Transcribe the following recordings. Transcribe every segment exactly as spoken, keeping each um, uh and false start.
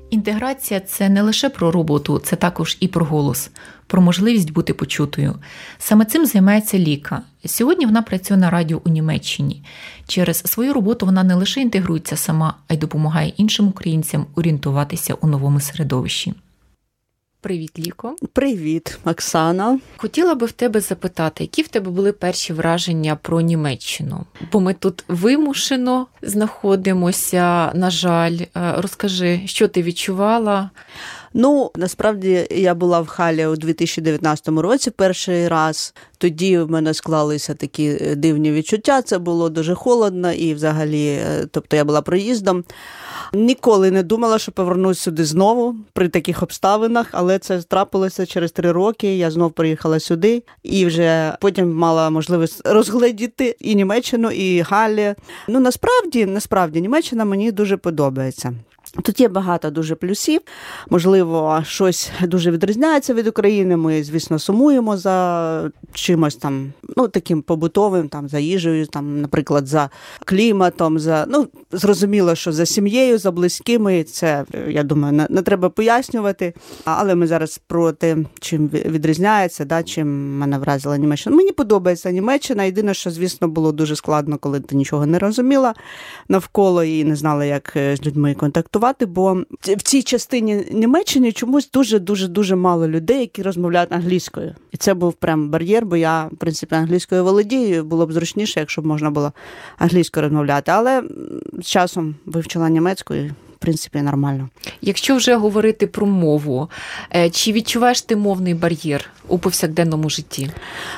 Інтеграція – це не лише про роботу, це також і про голос, про можливість бути почутою. Саме цим займається Ліка. Сьогодні вона працює на радіо у Німеччині. Через свою роботу вона не лише інтегрується сама, а й допомагає іншим українцям орієнтуватися у новому середовищі. Привіт, Ліко. Привіт, Оксана. Хотіла би в тебе запитати, які в тебе були перші враження про Німеччину? Бо ми тут вимушено знаходимося, на жаль. Розкажи, що ти відчувала? Ну, насправді, я була в Халі у дві тисячі дев'ятнадцятому році перший раз. Тоді в мене склалися такі дивні відчуття. Це було дуже холодно і взагалі, тобто я була проїздом. Ніколи не думала, що повернусь сюди знову при таких обставинах, але це трапилося через три роки. Я знов приїхала сюди і вже потім мала можливість розгледіти і Німеччину, і Галлі. Ну, насправді, насправді, Німеччина мені дуже подобається. Тут є багато дуже плюсів, можливо, щось дуже відрізняється від України, ми, звісно, сумуємо за чимось там, ну, таким побутовим, там, за їжею, там, наприклад, за кліматом, за, ну, зрозуміло, що за сім'єю, за близькими, це, я думаю, не, не треба пояснювати, але ми зараз про те, чим відрізняється, да, чим мене вразила Німеччина. Мені подобається Німеччина, єдине, що, звісно, було дуже складно, коли ти нічого не розуміла навколо і не знала, як з людьми контактувати. Бо в цій частині Німеччини чомусь дуже-дуже-дуже мало людей, які розмовляють англійською. І це був прям бар'єр, бо я, в принципі, англійською володію, було б зручніше, якщо б можна було англійською розмовляти. Але з часом вивчила німецьку і, в принципі, нормально. Якщо вже говорити про мову, чи відчуваєш ти мовний бар'єр у повсякденному житті?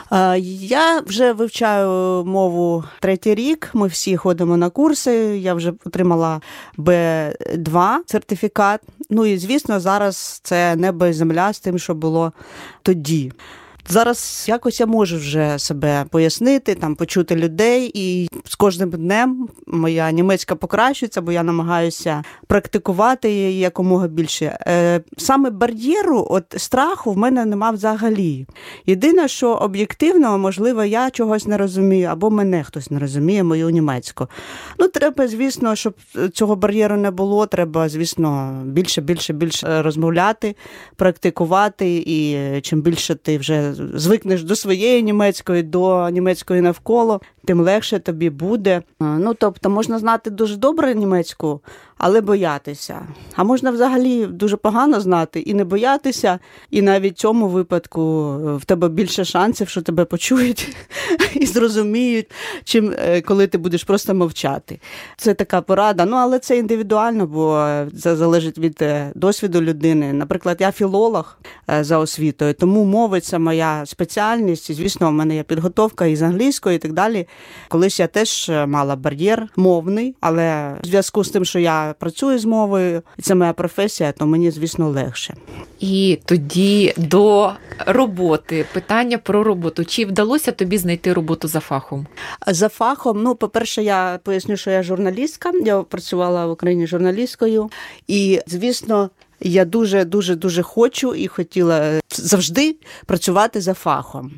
Я вже вивчаю мову третій рік, ми всі ходимо на курси, я вже отримала бе два сертифікат. Ну і, звісно, зараз це небо і земля з тим, що було тоді. Зараз якось я можу вже себе пояснити, там, почути людей, і з кожним днем моя німецька покращується, бо я намагаюся практикувати її якомога більше. Саме бар'єру, от страху в мене нема взагалі. Єдине, що об'єктивно, можливо, я чогось не розумію, або мене хтось не розуміє, мою німецьку. Ну, треба, звісно, щоб цього бар'єру не було, треба, звісно, більше, більше, більше розмовляти, практикувати, і чим більше ти вже звикнеш до своєї німецької, до німецької навколо, тим легше тобі буде. Ну, тобто, можна знати дуже добре німецьку, але боятися. А можна взагалі дуже погано знати і не боятися, і навіть в цьому випадку в тебе більше шансів, що тебе почують і зрозуміють, чим коли ти будеш просто мовчати. Це така порада. Ну, але це індивідуально, бо це залежить від досвіду людини. Наприклад, я філолог за освітою, тому мови – це моя спеціальність. І, звісно, в мене є підготовка із англійської і так далі. Колись я теж мала бар'єр мовний, але в зв'язку з тим, що я працюю з мовою, і це моя професія, то мені, звісно, легше. І тоді до роботи. Питання про роботу. Чи вдалося тобі знайти роботу за фахом? За фахом, ну, по-перше, я поясню, що я журналістка. Я працювала в Україні журналісткою. І, звісно, я дуже-дуже-дуже хочу і хотіла завжди працювати за фахом.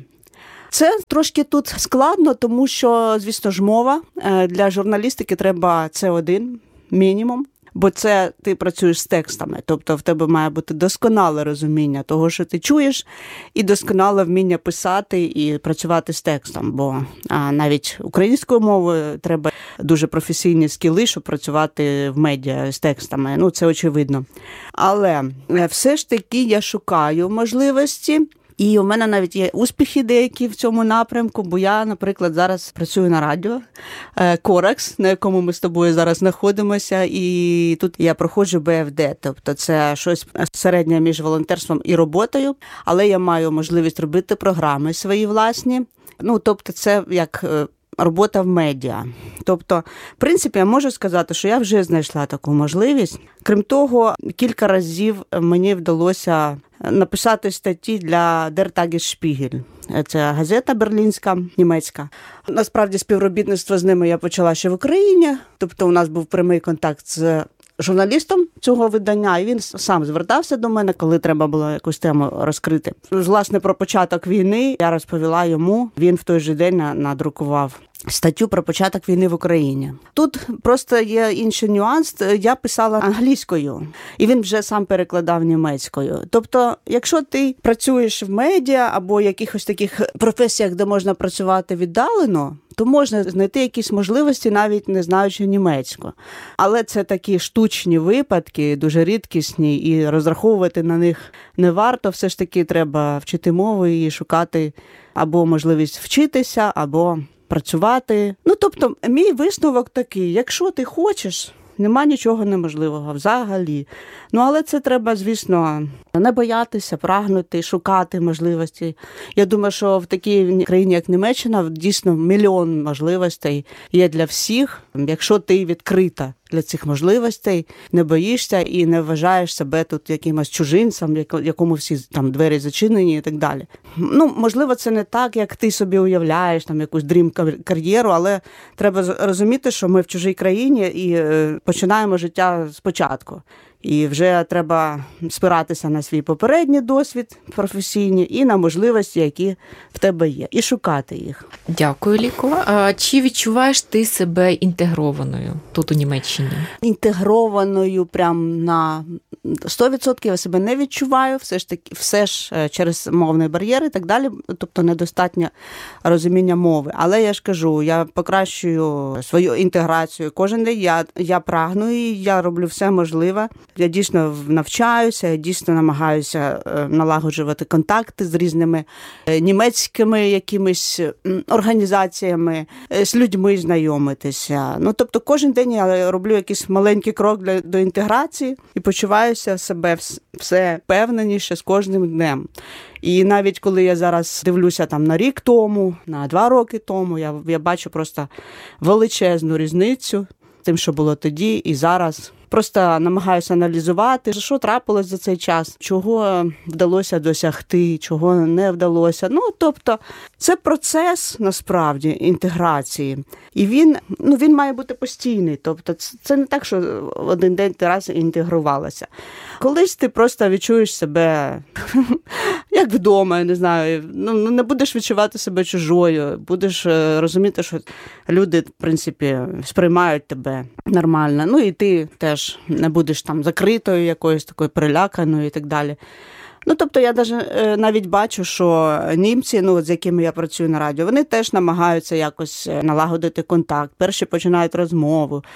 Це трошки тут складно, тому що, звісно ж, мова. Для журналістики треба це один мінімум, бо це ти працюєш з текстами. Тобто в тебе має бути досконале розуміння того, що ти чуєш, і досконале вміння писати і працювати з текстом. Бо а, навіть українською мовою треба дуже професійні скіли, щоб працювати в медіа з текстами. Ну, це очевидно. Але все ж таки я шукаю можливості. І у мене навіть є успіхи деякі в цьому напрямку, бо я, наприклад, зараз працюю на радіо Корекс, на якому ми з тобою зараз знаходимося, і тут я проходжу бе еф де, тобто це щось середнє між волонтерством і роботою, але я маю можливість робити програми свої власні. Ну, тобто це як робота в медіа. Тобто, в принципі, я можу сказати, що я вже знайшла таку можливість. Крім того, кілька разів мені вдалося написати статті для Der Tagesspiegel. Це газета берлінська, німецька. Насправді, співробітництво з ними я почала ще в Україні. Тобто, у нас був прямий контакт з журналістом цього видання, і він сам звертався до мене, коли треба було якусь тему розкрити. Власне, про початок війни я розповіла йому. Він в той же день надрукував статтю про початок війни в Україні. Тут просто є інший нюанс. Я писала англійською, і він вже сам перекладав німецькою. Тобто, якщо ти працюєш в медіа або якихось таких професіях, де можна працювати віддалено, то можна знайти якісь можливості, навіть не знаючи німецьку. Але це такі штучні випадки, дуже рідкісні, і розраховувати на них не варто. Все ж таки треба вчити мову і шукати або можливість вчитися, або працювати. Ну, тобто, мій висновок такий, якщо ти хочеш, нема нічого неможливого взагалі. Ну, але це треба, звісно, не боятися, прагнути, шукати можливості. Я думаю, що в такій країні, як Німеччина, дійсно мільйон можливостей є для всіх. Якщо ти відкрита для цих можливостей, не боїшся і не вважаєш себе тут якимось чужинцем, якому всі там двері зачинені і так далі. Ну, можливо, це не так, як ти собі уявляєш, там якусь дрім-кар'єру, але треба розуміти, що ми в чужій країні і починаємо життя спочатку. І вже треба спиратися на свій попередній досвід професійний і на можливості, які в тебе є, і шукати їх. Дякую, Ліко. А чи відчуваєш ти себе інтегрованою тут у Німеччині? Інтегрованою прям на сто відсотків я себе не відчуваю, все ж таки, все ж через мовний бар'єр і так далі, тобто недостатнє розуміння мови. Але я ж кажу, я покращую свою інтеграцію кожен день, я, я прагну і я роблю все можливе. Я дійсно навчаюся, я дійсно намагаюся налагоджувати контакти з різними німецькими якимись організаціями, з людьми знайомитися. Ну, тобто кожен день я роблю якийсь маленький крок для, до інтеграції і почуваюся себе все впевненіше з кожним днем. І навіть коли я зараз дивлюся там на рік тому, на два роки тому, я, я бачу просто величезну різницю тим, що було тоді і зараз. Просто намагаюся аналізувати, що трапилось за цей час, чого вдалося досягти, чого не вдалося. Ну, тобто, це процес, насправді, інтеграції. І він, ну, він має бути постійний. Тобто, це не так, що один день ти раз інтегрувалася. Колись ти просто відчуєш себе як вдома, я не знаю, ну, не будеш відчувати себе чужою, будеш розуміти, що люди, в принципі, сприймають тебе нормально. Ну, і ти теж не будеш там закритою, якоюсь такою переляканою і так далі. Ну, тобто, я навіть бачу, що німці, ну, з якими я працюю на радіо, вони теж намагаються якось налагодити контакт. Перші починають розмову,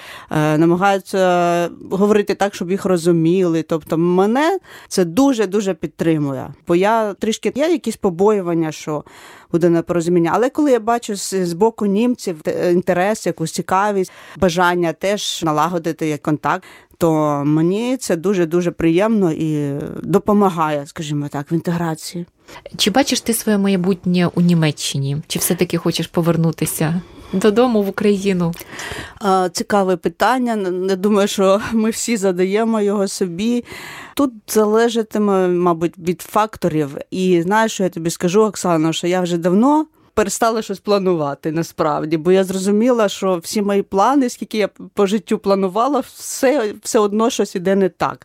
намагаються говорити так, щоб їх розуміли. Тобто, мене це дуже-дуже підтримує. Бо я трішки, є якісь побоювання, що буде непорозуміння. Але коли я бачу з боку німців інтерес, якусь цікавість, бажання теж налагодити контакт, то мені це дуже-дуже приємно і допомагає, скажімо так, в інтеграції. Чи бачиш ти своє майбутнє у Німеччині? Чи все-таки хочеш повернутися додому в Україну? Цікаве питання. Не думаю, що ми всі задаємо його собі. Тут залежатиме, мабуть, від факторів. І знаєш, що я тобі скажу, Оксано, що я вже давно перестала щось планувати, насправді. Бо я зрозуміла, що всі мої плани, скільки я по життю планувала, все, все одно щось іде не так.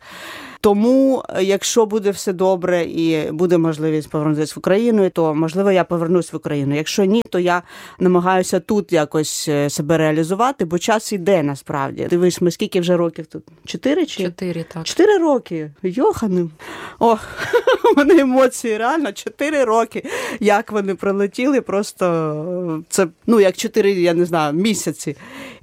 Тому, якщо буде все добре і буде можливість повернутися в Україну, то, можливо, я повернусь в Україну. Якщо ні, то я намагаюся тут якось себе реалізувати, бо час іде, насправді. Дивись, ми скільки вже років тут? Чотири? Чи? Чотири, так. Чотири роки. Йоханим. Ох, у мене емоції, реально. Чотири роки. Як вони пролетіли, просто це, ну, як чотири, я не знаю, місяці.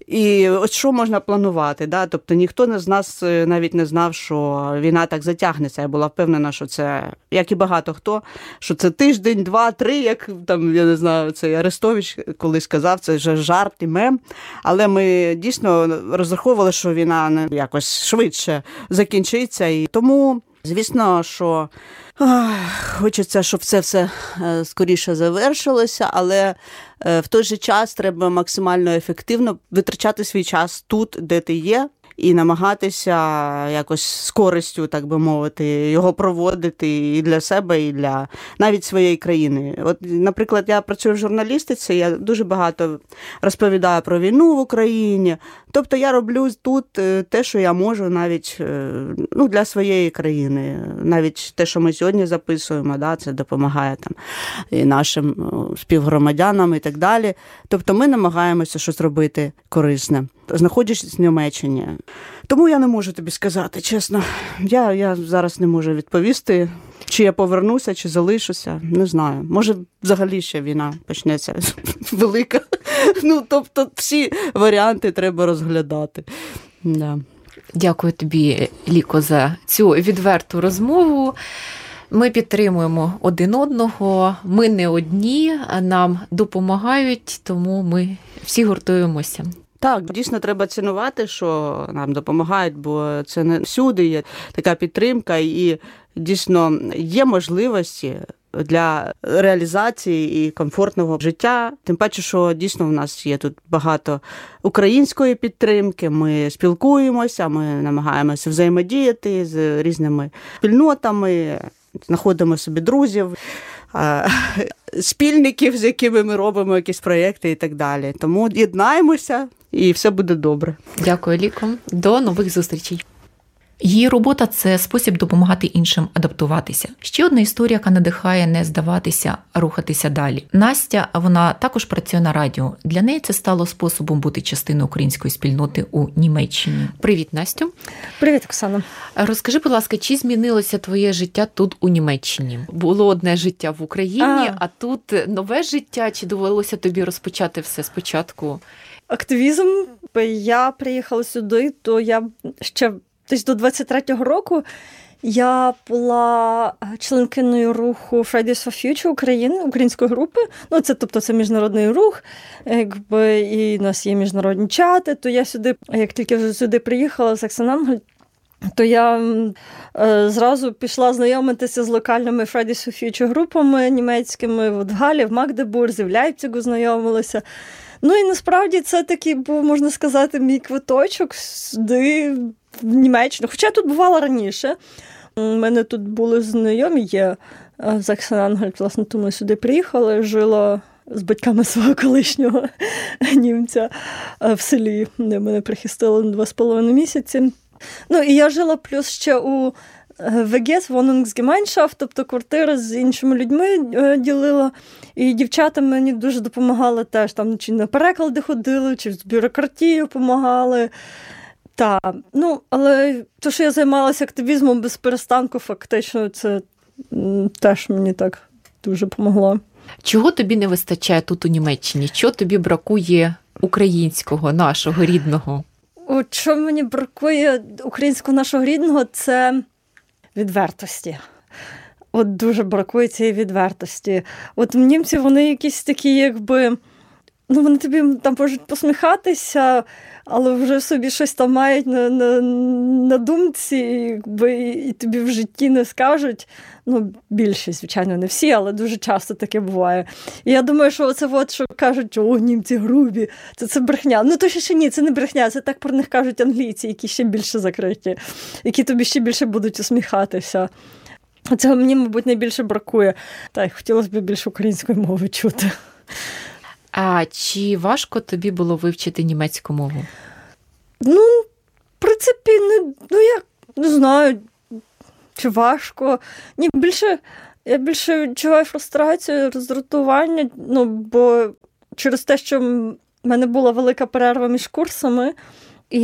І от що можна планувати, да? Тобто ніхто з нас навіть не знав, що війна так затягнеться. Я була впевнена, що це, як і багато хто, що це тиждень, два, три, як там, я не знаю, цей Арестович колись сказав, це вже жарт і мем. Але ми дійсно розраховували, що війна якось швидше закінчиться. І тому, звісно, що ах, хочеться, щоб це все скоріше завершилося, але в той же час треба максимально ефективно витрачати свій час тут, де ти є, і намагатися якось з користю, так би мовити, його проводити і для себе, і для навіть своєї країни. От, наприклад, я працюю в журналістиці, я дуже багато розповідаю про війну в Україні. Тобто я роблю тут те, що я можу навіть ну, для своєї країни. Навіть те, що ми сьогодні записуємо, да, це допомагає там, і нашим співгромадянам і так далі. Тобто ми намагаємося щось робити корисне, знаходячись в Німеччині. Тому я не можу тобі сказати, чесно. Я, я зараз не можу відповісти, чи я повернуся, чи залишуся. Не знаю. Може, взагалі ще війна почнеться велика. Ну, тобто всі варіанти треба розглядати. Да. Дякую тобі, Ліко, за цю відверту розмову. Ми підтримуємо один одного, ми не одні, нам допомагають, тому ми всі гуртуємося. Так, дійсно треба цінувати, що нам допомагають, бо це не всюди є така підтримка і дійсно є можливості для реалізації і комфортного життя. Тим паче, що дійсно в нас є тут багато української підтримки, ми спілкуємося, ми намагаємося взаємодіяти з різними спільнотами, знаходимо собі друзів, спільників, з якими ми робимо якісь проєкти і так далі. Тому єднаємося і все буде добре. Дякую, Ліко. До нових зустрічей. Її робота – це спосіб допомагати іншим адаптуватися. Ще одна історія, яка надихає не здаватися, а рухатися далі. Настя, вона також працює на радіо. Для неї це стало способом бути частиною української спільноти у Німеччині. Привіт, Настю. Привіт, Оксана. Розкажи, будь ласка, чи змінилося твоє життя тут у Німеччині? Було одне життя в Україні, а, а тут нове життя, чи довелося тобі розпочати все спочатку? Активізм. Я приїхала сюди, то я ще десь до двадцять третього року я була членкиною руху Fridays for Future України, української групи. Ну, це, тобто, це міжнародний рух, якби, і у нас є міжнародні чати. То я сюди, як тільки вже сюди приїхала з Саксен-Анхальт, то я е, зразу пішла знайомитися з локальними Fridays for Future групами німецькими. От в Галі, в Магдебурзі, в Ляйпцигу знайомилася. Ну і насправді це такий був, можна сказати, мій квиточок сюди, в Німеччину. Хоча я тут бувала раніше. У мене тут були знайомі, є в Саксен-Анхальт, власне, тому я сюди приїхала, жила з батьками свого колишнього німця в селі, де мене прихистили на два з половиною місяці. Ну і я жила плюс ще у ве ге, Wohnungsgemeinschaft, тобто квартира з іншими людьми ділила. І дівчата мені дуже допомагали теж, там чи на переклади ходили, чи з бюрократією допомагали. Так, ну, але те, що я займалася активізмом без перестанку, фактично, це теж мені так дуже допомогло. Чого тобі не вистачає тут у Німеччині? Що тобі бракує українського, нашого, рідного? От що мені бракує українського нашого рідного, це відвертості. От дуже бракує цієї відвертості. От німці, вони якісь такі, якби, ну, вони тобі там можуть посміхатися, але вже собі щось там мають на, на, на думці, якби, і тобі в житті не скажуть. Ну, більшість, звичайно, не всі, але дуже часто таке буває. І я думаю, що оце от, що кажуть, о, німці грубі, це, це брехня. Ну, то ще, ще ні, це не брехня, це так про них кажуть англійці, які ще більше закриті, які тобі ще більше будуть усміхатися. Цього мені, мабуть, найбільше бракує. Так, хотілося б більше української мови чути. А чи важко тобі було вивчити німецьку мову? Ну, в принципі, не, ну, я не знаю, чи важко. Ні, більше, я більше відчуваю фрустрацію, роздратування, ну, бо через те, що в мене була велика перерва між курсами, і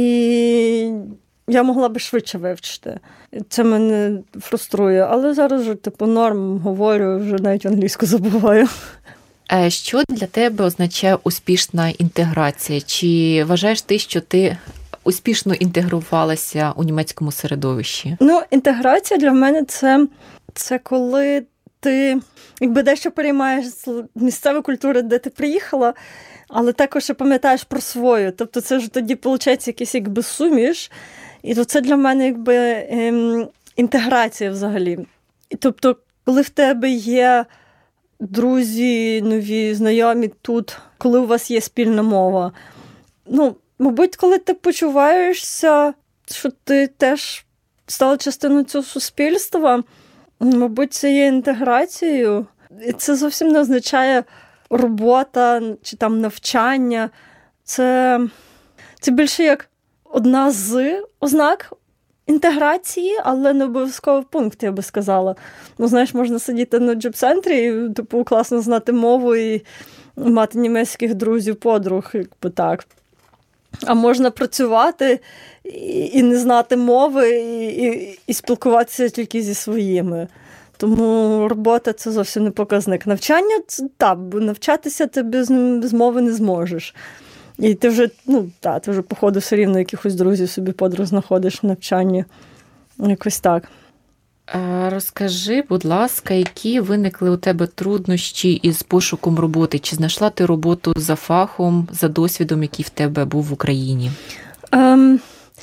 я могла би швидше вивчити. Це мене фруструє. Але зараз вже, типу, норм, говорю, вже навіть англійську забуваю. Що для тебе означає успішна інтеграція? Чи вважаєш ти, що ти успішно інтегрувалася у німецькому середовищі? Ну, інтеграція для мене це, це коли ти якби дещо переймаєш з місцевої культури, де ти приїхала, але також і пам'ятаєш про свою. Тобто це ж тоді, виходить, якийсь якби суміш. І то це для мене якби ем, інтеграція взагалі. І тобто, коли в тебе є друзі, нові, знайомі тут, коли у вас є спільна мова. Ну, мабуть, коли ти почуваєшся що ти теж стала частиною цього суспільства. Мабуть, це є інтеграцією. І це зовсім не означає робота чи там навчання. Це, це більше як одна з ознак інтеграції, але не обов'язково пункт, я би сказала. Ну, знаєш, можна сидіти на джоб-центрі і, типу, класно знати мову і мати німецьких друзів, подруг, якби так. А можна працювати і, і не знати мови, і, і, і спілкуватися тільки зі своїми. Тому робота – це зовсім не показник. Навчання – так, бо навчатися ти без, без мови не зможеш. І ти вже, ну, так, ти вже, походу, все рівно якихось друзів собі подруг знаходиш в навчанні. Якось так. А розкажи, будь ласка, які виникли у тебе труднощі із пошуком роботи? Чи знайшла ти роботу за фахом, за досвідом, який в тебе був в Україні? Ем,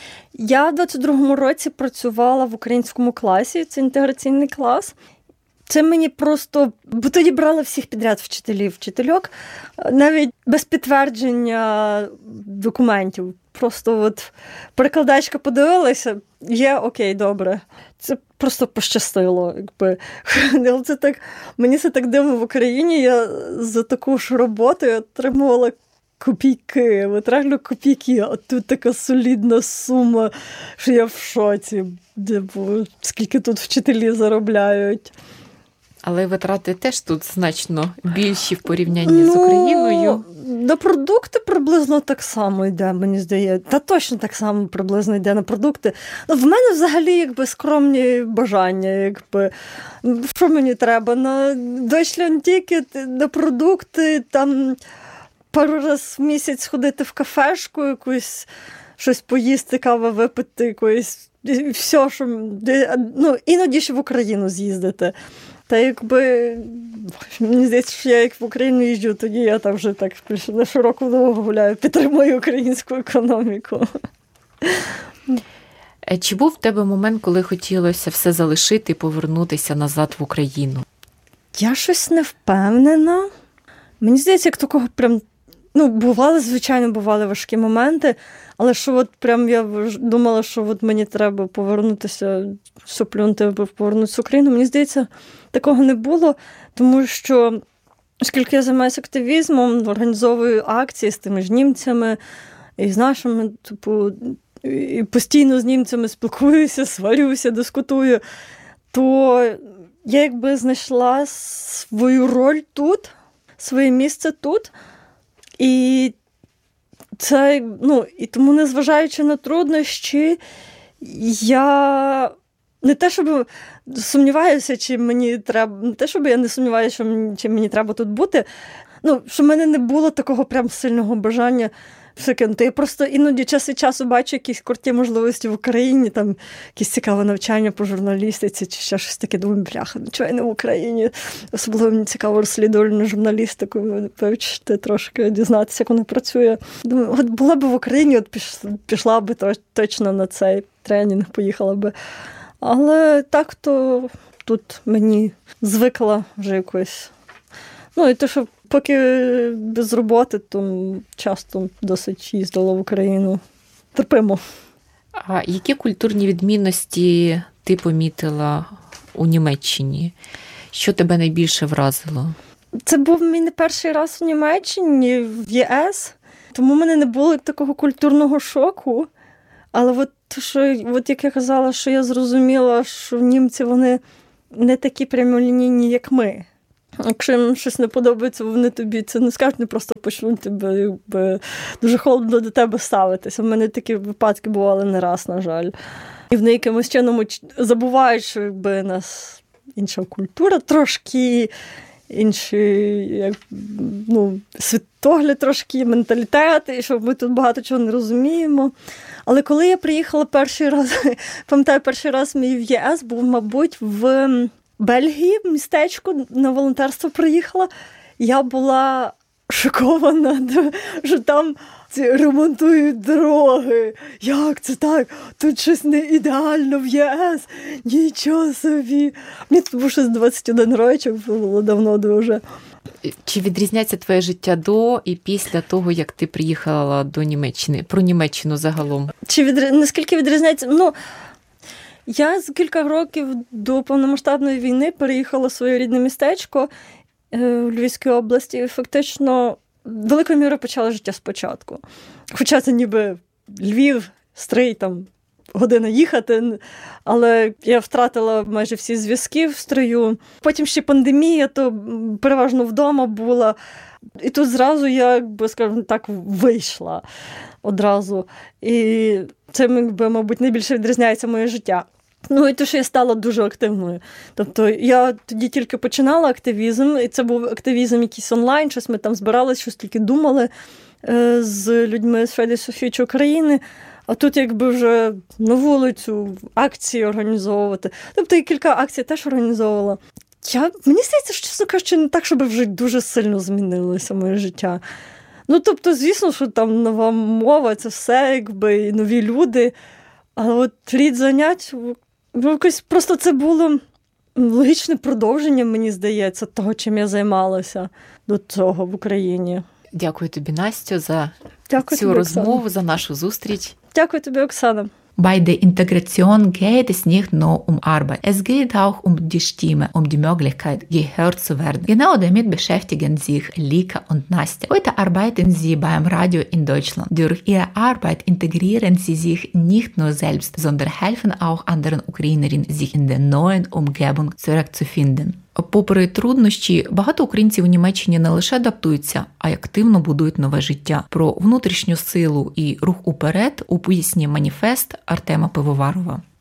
я в двадцять другому році працювала в українському класі, це інтеграційний клас. Це мені просто, бо тоді брали всіх підряд вчителів, вчительок, навіть без підтвердження документів. Просто от перекладачка подивилася, є, окей, добре. Це просто пощастило. Якби. Це так, мені це так дивно в Україні, я за таку ж роботу отримувала копійки, от реально копійки, а тут така солідна сума, що я в шоці, бо скільки тут вчителі заробляють. Але витрати теж тут значно більші в порівнянні ну, з Україною. На продукти приблизно так само йде, мені здається. Та точно так само приблизно йде на продукти. Ну, в мене взагалі якби скромні бажання. Якби. Що мені треба? На Deutschland-Ticket, на продукти, там пару раз в місяць ходити в кафешку, якусь, щось поїсти, каву випити, якоїсь, все, що... Ну, іноді ще в Україну з'їздити. Та якби, мені здається, що я як в Україну їжджу, тоді я там вже так на широку ногу гуляю, підтримую українську економіку. Чи був в тебе момент, коли хотілося все залишити і повернутися назад в Україну? Я щось не впевнена. Мені здається, як такого прям, ну, бували, звичайно, бували важкі моменти, але що от прям я думала, що от мені треба повернутися, соплюнути, повернутися в Україну. Мені здається, такого не було, тому що, оскільки я займаюся активізмом, організовую акції з тими ж німцями і з нашими, типу, і постійно з німцями спілкуюся, сварюся, дискутую, то я якби знайшла свою роль тут, своє місце тут, і це, ну, і тому, незважаючи на труднощі, я не те, щоб сумніваюся, чи мені треба, не те, щоб я не сумніваюся, що мені, чи мені треба тут бути, ну, що в мене не було такого прям сильного бажання все кинути. Я просто іноді час від часу бачу якісь круті можливості в Україні, там якісь цікаве навчання по журналістиці, чи ще щось таке. Думаю, бляха, ну чого я не в Україні? Особливо мені цікаво розслідувальну журналістику, вивчити трошки, дізнатися, як вона працює. Думаю, от була б в Україні, от пішла, пішла би точно на цей тренінг, поїхала би. Але так, то тут мені звикла вже якось. Ну, і те, що поки без роботи, то часто досить їздила в Україну. Терпимо. А які культурні відмінності ти помітила у Німеччині? Що тебе найбільше вразило? Це був мій не перший раз в Німеччині, в ЄС, тому в мене не було такого культурного шоку. Але от, що, от як я казала, що я зрозуміла, що німці, вони не такі прямолінійні, як ми. Якщо їм щось не подобається, вони тобі це не скажуть, не просто почнуть тебе, якби, дуже холодно до тебе ставитися. У мене такі випадки бували не раз, на жаль. І вони якимось чином забувають, що якби нас інша культура трошки, інший як, ну, світогляд трошки, менталітет, і що ми тут багато чого не розуміємо. Але коли я приїхала перший раз, пам'ятаю, перший раз мій в ЄС був, мабуть, в Бельгії, в містечку, на волонтерство приїхала. Я була шокована, що там ремонтують дороги. Як це так? Тут щось не ідеально в ЄС. Нічого собі. Мені тут був щось двадцять один років, було давно дуже. Чи відрізняється твоє життя до і після того, як ти приїхала до Німеччини? Про Німеччину загалом. Чи відрі... наскільки відрізняється? Ну, я з кілька років до повномасштабної війни переїхала в своє рідне містечко в Львівській області і фактично великою мірою почала життя спочатку. Хоча це ніби Львів, Стрий, там, година їхати, але я втратила майже всі зв'язки в Стрию. Потім ще пандемія, то переважно вдома була. І тут зразу я, якби, скажімо так, вийшла одразу. І це, якби, мабуть, найбільше відрізняється моє життя. Ну, і те, що я стала дуже активною. Тобто, я тоді тільки починала активізм, і це був активізм якийсь онлайн, щось ми там збиралися, щось тільки думали е, з людьми з Fridays for Future України. А тут, якби, вже на вулицю акції організовувати. Тобто, і кілька акцій теж організовувала. Я, мені здається, що, чесно кажучи, не так, щоб вже дуже сильно змінилося моє життя. Ну, тобто, звісно, що там нова мова, це все, якби, і нові люди. Але от рід занять, якось просто це було логічне продовження, мені здається, того, чим я займалася до цього в Україні. Дякую тобі, Настю, за Дякую цю тобі, розмову, Оксана. за нашу зустріч. Дякую тобі, Оксана. Bei der Integration geht es nicht nur um Arbeit. Es geht auch um die Stimme, um die Möglichkeit, gehört zu werden. Genau damit beschäftigen sich Lika und Nastja. Heute arbeiten sie beim Radio in Deutschland. Durch ihre Arbeit integrieren sie sich nicht nur selbst, sondern helfen auch anderen Ukrainerinnen, sich in der neuen Umgebung zurechtzufinden. Попри труднощі, багато українців у Німеччині не лише адаптуються, а й активно будують нове життя. Про внутрішню силу і рух уперед у пісні «Маніфест» Артема Пивоварова.